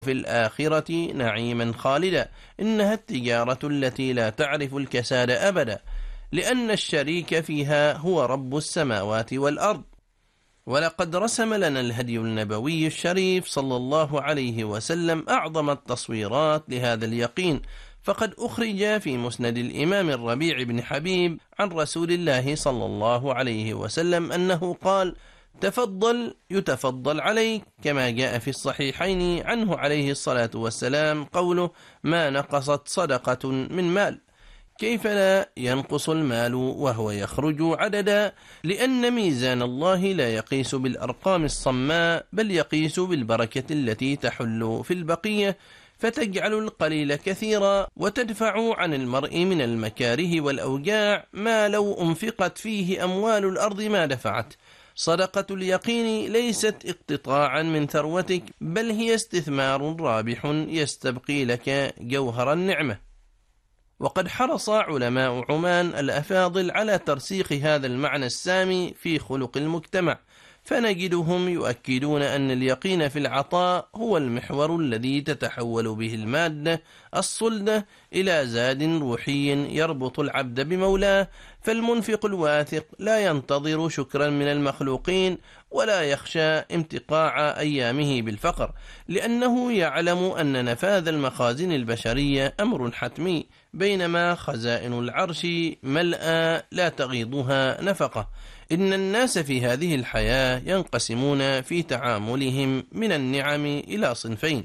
في الآخرة نعيما خالدا. إنها التجارة التي لا تعرف الكساد أبدا، لأن الشريك فيها هو رب السماوات والأرض. ولقد رسم لنا الهدي النبوي الشريف صلى الله عليه وسلم أعظم التصويرات لهذا اليقين، فقد أخرج في مسند الإمام الربيع بن حبيب عن رسول الله صلى الله عليه وسلم أنه قال: تفضل يتفضل عليك، كما جاء في الصحيحين عنه عليه الصلاة والسلام قوله: ما نقصت صدقة من مال. كيف لا ينقص المال وهو يخرج عددا؟ لأن ميزان الله لا يقيس بالأرقام الصماء، بل يقيس بالبركة التي تحل في البقية، فتجعل القليل كثيرا وتدفع عن المرء من المكاره والأوجاع ما لو أنفقت فيه أموال الأرض ما دفعت. صدقة اليقين ليست اقتطاعا من ثروتك، بل هي استثمار رابح يستبقي لك جوهر النعمة. وقد حرص علماء عمان الأفاضل على ترسيخ هذا المعنى السامي في خلق المجتمع، فنجدهم يؤكدون أن اليقين في العطاء هو المحور الذي تتحول به المادة الصلدة إلى زاد روحي يربط العبد بمولاه. فالمنفق الواثق لا ينتظر شكرا من المخلوقين، ولا يخشى امتقاع أيامه بالفقر، لأنه يعلم أن نفاذ المخازن البشرية أمر حتمي، بينما خزائن العرش ملأى لا تغيضها نفقة. إن الناس في هذه الحياة ينقسمون في تعاملهم من النعم إلى صنفين: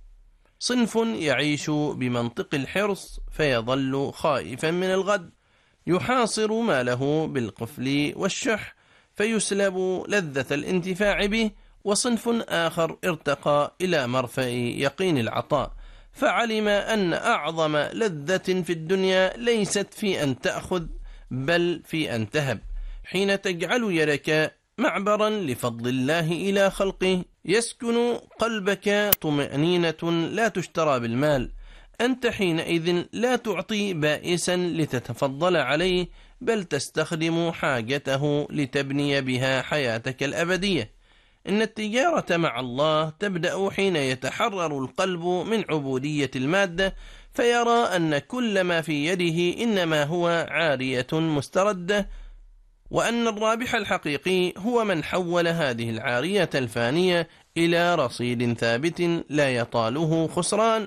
صنف يعيش بمنطق الحرص فيظل خائفا من الغد، يحاصر ماله بالقفل والشح فيسلب لذة الانتفاع به. وصنف آخر ارتقى إلى مرفأ يقين العطاء، فعلم أن أعظم لذة في الدنيا ليست في أن تأخذ، بل في أن تهب. حين تجعل يدك معبرا لفضل الله إلى خلقه يسكن قلبك طمأنينة لا تشترى بالمال. أنت حينئذ لا تعطي بائسا لتتفضل عليه، بل تستخدم حاجته لتبني بها حياتك الأبدية. إن التجارة مع الله تبدأ حين يتحرر القلب من عبودية المادة، فيرى أن كل ما في يده إنما هو عارية مستردة، وأن الرابح الحقيقي هو من حول هذه العارية الفانية إلى رصيد ثابت لا يطاله خسران.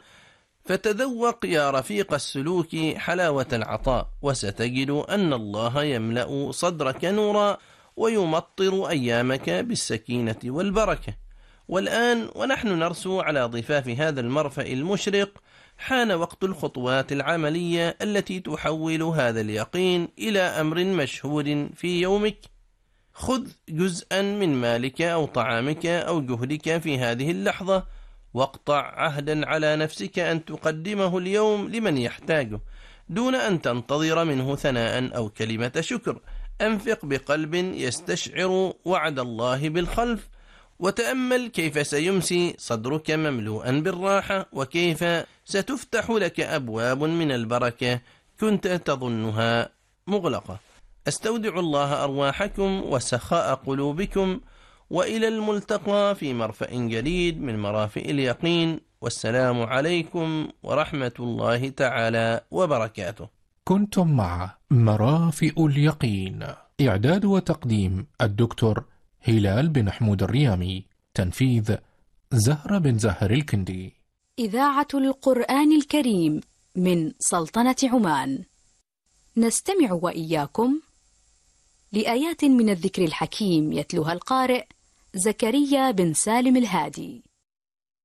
فتذوق يا رفيق السلوك حلاوة العطاء، وستجد أن الله يملأ صدرك نورا ويمطر أيامك بالسكينة والبركة. والآن ونحن نرسو على ضفاف هذا المرفأ المشرق، حان وقت الخطوات العملية التي تحول هذا اليقين إلى أمر مشهود في يومك. خذ جزءا من مالك أو طعامك أو جهدك في هذه اللحظة، واقطع عهدا على نفسك أن تقدمه اليوم لمن يحتاجه، دون أن تنتظر منه ثناء أو كلمة شكر. أنفق بقلب يستشعر وعد الله بالخلف، وتأمل كيف سيمسي صدرك مملوءا بالراحة، وكيف ستفتح لك أبواب من البركة كنت تظنها مغلقة. أستودع الله أرواحكم وسخاء قلوبكم، وإلى الملتقى في مرفأ جديد من مرافئ اليقين، والسلام عليكم ورحمة الله تعالى وبركاته. كنتم مع مرافئ اليقين، إعداد وتقديم الدكتور هلال بن حمود الريامي، تنفيذ زهرة بن زهر الكندي. إذاعة القرآن الكريم من سلطنة عمان. نستمع وإياكم لآيات من الذكر الحكيم يتلوها القارئ زكريا بن سالم الهادي.